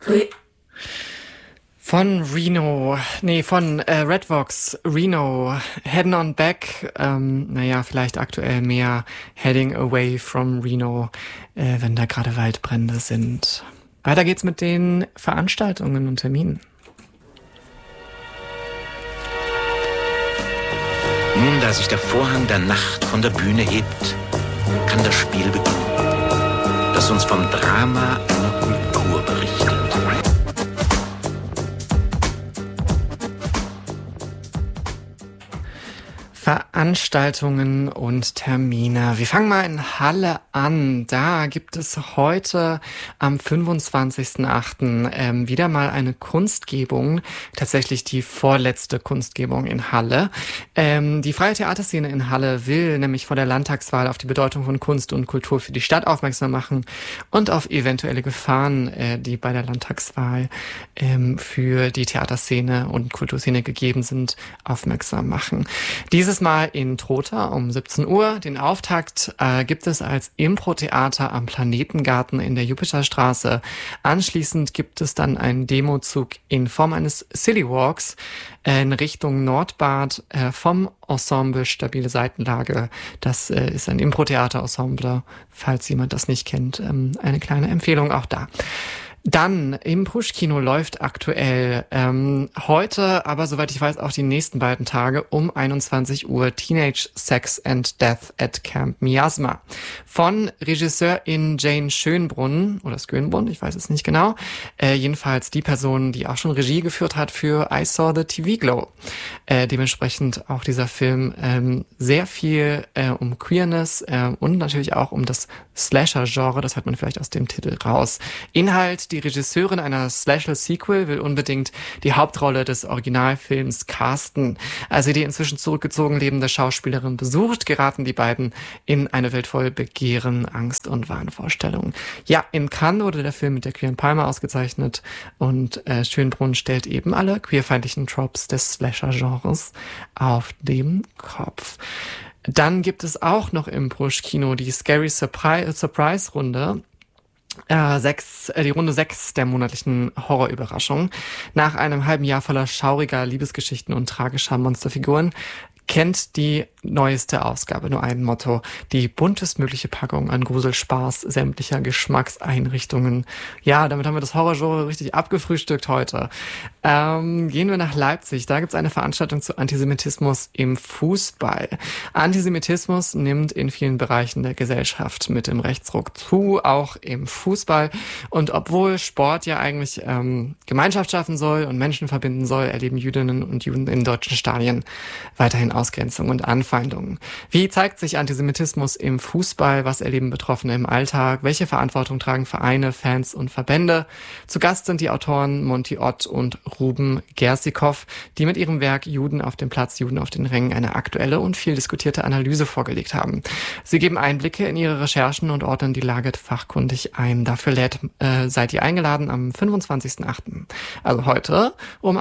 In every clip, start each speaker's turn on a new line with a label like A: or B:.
A: Von Redvox, Reno, Heading on Back, vielleicht aktuell mehr Heading Away from Reno, wenn da gerade Waldbrände sind. Weiter geht's mit den Veranstaltungen und Terminen.
B: Nun, da sich der Vorhang der Nacht von der Bühne hebt, kann das Spiel beginnen, das uns vom Drama einer Kultur berichtet.
A: Veranstaltungen und Termine. Wir fangen mal in Halle an. Da gibt es heute am 25.08. Wieder mal eine Kunstgebung. Tatsächlich die vorletzte Kunstgebung in Halle. Die freie Theaterszene in Halle will nämlich vor der Landtagswahl auf die Bedeutung von Kunst und Kultur für die Stadt aufmerksam machen und auf eventuelle Gefahren, die bei der Landtagswahl für die Theaterszene und Kulturszene gegeben sind, aufmerksam machen. Dieses Mal in Trotha um 17 Uhr. Den Auftakt gibt es als Impro-Theater am Planetengarten in der Jupiterstraße. Anschließend gibt es dann einen Demozug in Form eines Silly Walks in Richtung Nordbad vom Ensemble Stabile Seitenlage. Das ist ein Impro-Theater-Ensemble, falls jemand das nicht kennt. Eine kleine Empfehlung auch da. Dann im Push-Kino läuft aktuell heute, aber soweit ich weiß auch die nächsten beiden Tage um 21 Uhr Teenage Sex and Death at Camp Miasma von Regisseurin Jane Schönbrunn oder Skönbrunn, ich weiß es nicht genau. Jedenfalls die Person, die auch schon Regie geführt hat für I Saw the TV Glow. Dementsprechend auch dieser Film sehr viel um Queerness und natürlich auch um das Slasher-Genre, das hört man vielleicht aus dem Titel raus. Inhalt: Die Regisseurin einer Slasher-Sequel will unbedingt die Hauptrolle des Originalfilms casten. Als sie die inzwischen zurückgezogen lebende Schauspielerin besucht, geraten die beiden in eine Welt voll Begehren, Angst und Wahnvorstellungen. Ja, in Cannes wurde der Film mit der Queeren Palme ausgezeichnet und Schönbrunn stellt eben alle queerfeindlichen Tropes des Slasher-Genres auf den Kopf. Dann gibt es auch noch im Push-Kino die Scary Surprise-Runde. Die Runde 6 der monatlichen Horrorüberraschung. Nach einem halben Jahr voller schauriger Liebesgeschichten und tragischer Monsterfiguren kennt die neueste Ausgabe nur ein Motto: die buntestmögliche Packung an Gruselspaß sämtlicher Geschmackseinrichtungen. Ja, damit haben wir das Horrorgenre richtig abgefrühstückt heute. Gehen wir nach Leipzig. Da gibt's eine Veranstaltung zu Antisemitismus im Fußball. Antisemitismus nimmt in vielen Bereichen der Gesellschaft mit dem Rechtsruck zu, auch im Fußball. Und obwohl Sport ja eigentlich Gemeinschaft schaffen soll und Menschen verbinden soll, erleben Jüdinnen und Juden in deutschen Stadien weiterhin Ausgrenzung und Anfeindungen. Wie zeigt sich Antisemitismus im Fußball? Was erleben Betroffene im Alltag? Welche Verantwortung tragen Vereine, Fans und Verbände? Zu Gast sind die Autoren Monty Ott und Ruben Gersikow, die mit ihrem Werk Juden auf dem Platz, Juden auf den Rängen eine aktuelle und viel diskutierte Analyse vorgelegt haben. Sie geben Einblicke in ihre Recherchen und ordnen die Lage fachkundig ein. Dafür seid ihr eingeladen am 25.08., also heute um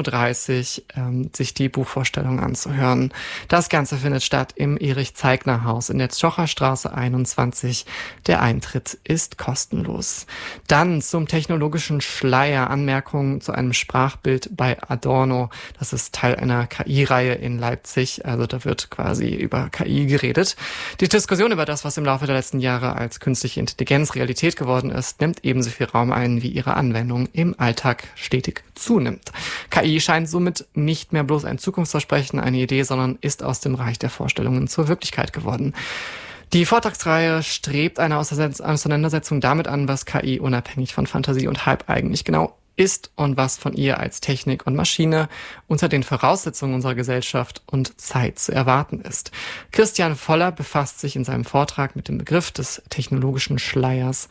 A: 18.30 Uhr, sich die Buchvorstellung anzuhören. Das Ganze findet statt im Erich-Zeigner-Haus in der Zschocherstraße 21. Der Eintritt ist kostenlos. Dann zum technologischen Schleier. Anmerkungen zu einem Sprachbild bei Adorno. Das ist Teil einer KI-Reihe in Leipzig. Also da wird quasi über KI geredet. Die Diskussion über das, was im Laufe der letzten Jahre als künstliche Intelligenz Realität geworden ist, nimmt ebenso viel Raum ein, wie ihre Anwendung im Alltag stetig zunimmt. KI scheint somit nicht mehr bloß ein Zukunftsversprechen, eine Idee, sondern ist aus dem Reich der Vorstellungen zur Wirklichkeit geworden. Die Vortragsreihe strebt eine Auseinandersetzung damit an, was KI unabhängig von Fantasie und Hype eigentlich genau ist und was von ihr als Technik und Maschine unter den Voraussetzungen unserer Gesellschaft und Zeit zu erwarten ist. Christian Voller befasst sich in seinem Vortrag mit dem Begriff des technologischen Schleiers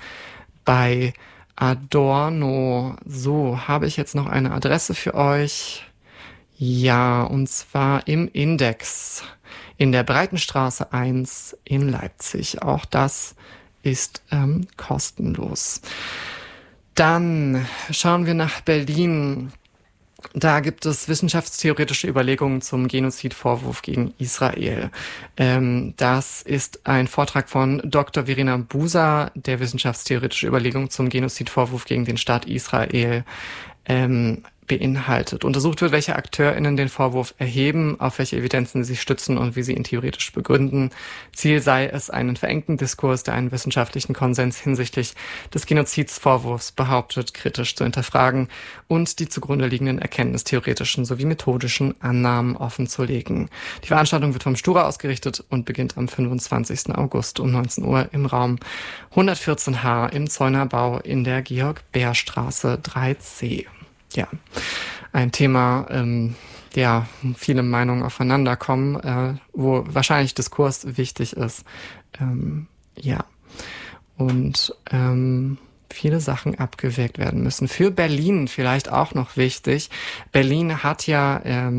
A: bei Adorno. So, habe ich jetzt noch eine Adresse für euch? Ja, und zwar im Index in der Breitenstraße 1 in Leipzig. Auch das ist kostenlos. Dann schauen wir nach Berlin. Da gibt es wissenschaftstheoretische Überlegungen zum Genozidvorwurf gegen Israel. Das ist ein Vortrag von Dr. Verena Buser, der wissenschaftstheoretische Überlegungen zum Genozidvorwurf gegen den Staat Israel beinhaltet. Untersucht wird, welche AkteurInnen den Vorwurf erheben, auf welche Evidenzen sie sich stützen und wie sie ihn theoretisch begründen. Ziel sei es, einen verengten Diskurs, der einen wissenschaftlichen Konsens hinsichtlich des Genozidsvorwurfs behauptet, kritisch zu hinterfragen und die zugrunde liegenden erkenntnistheoretischen sowie methodischen Annahmen offenzulegen. Die Veranstaltung wird vom Stura ausgerichtet und beginnt am 25. August um 19 Uhr im Raum 114H im Zeunerbau in der Georg-Bär-Straße 3C. Ja, ein Thema, viele Meinungen aufeinander kommen, wo wahrscheinlich Diskurs wichtig ist. Und viele Sachen abgewägt werden müssen. Für Berlin vielleicht auch noch wichtig. Berlin hat ja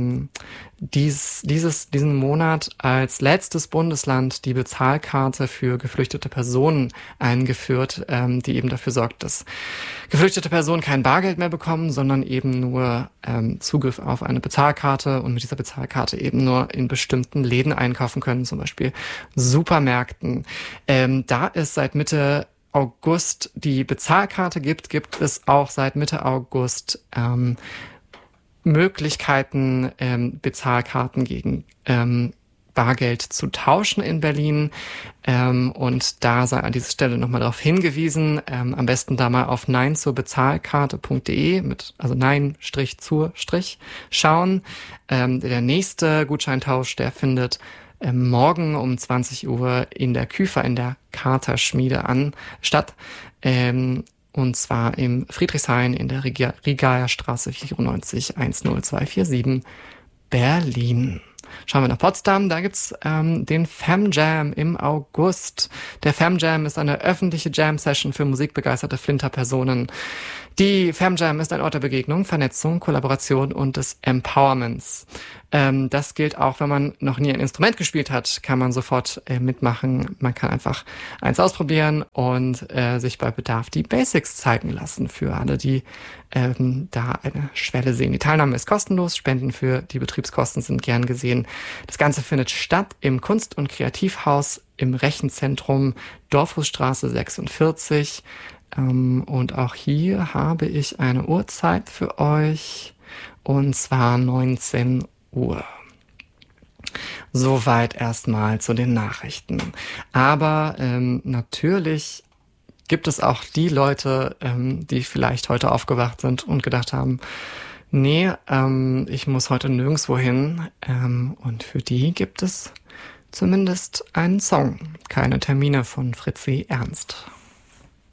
A: diesen Monat als letztes Bundesland die Bezahlkarte für geflüchtete Personen eingeführt, die eben dafür sorgt, dass geflüchtete Personen kein Bargeld mehr bekommen, sondern eben nur Zugriff auf eine Bezahlkarte und mit dieser Bezahlkarte eben nur in bestimmten Läden einkaufen können, zum Beispiel Supermärkten. Da ist seit Mitte August die Bezahlkarte gibt es auch seit Mitte August Möglichkeiten, Bezahlkarten gegen Bargeld zu tauschen in Berlin. Und da sei an dieser Stelle nochmal darauf hingewiesen, am besten da mal auf neinzurbezahlkarte.de also Nein-zur- schauen. Der nächste Gutscheintausch, der findet morgen um 20 Uhr in der Küfer in der Katerschmiede statt. Und zwar im Friedrichshain in der Rigaer Straße 94 10247 Berlin. Schauen wir nach Potsdam, da gibt's den FemJam im August. Der FemJam ist eine öffentliche Jam-Session für musikbegeisterte Flinterpersonen. Die FemJam ist ein Ort der Begegnung, Vernetzung, Kollaboration und des Empowerments. Das gilt auch, wenn man noch nie ein Instrument gespielt hat, kann man sofort mitmachen. Man kann einfach eins ausprobieren und sich bei Bedarf die Basics zeigen lassen für alle, die da eine Schwelle sehen. Die Teilnahme ist kostenlos, Spenden für die Betriebskosten sind gern gesehen. Das Ganze findet statt im Kunst- und Kreativhaus im Rechenzentrum Dorfhusstraße 46. Und auch hier habe ich eine Uhrzeit für euch, und zwar 19 Uhr. Soweit erstmal zu den Nachrichten. Aber natürlich gibt es auch die Leute, die vielleicht heute aufgewacht sind und gedacht haben, nee, ich muss heute nirgendwo hin. Und für die gibt es zumindest einen Song. Keine Termine von Fritzi Ernst.